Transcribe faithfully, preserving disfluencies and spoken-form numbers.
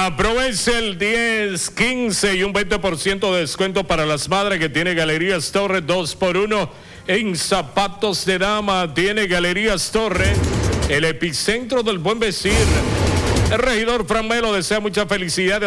Aproveche el diez, quince y un veinte por ciento de descuento para las madres que tiene Galerías Torre dos por uno en zapatos de dama. Tiene Galerías Torre, el epicentro del buen vestir. El regidor Fran Melo desea mucha felicidad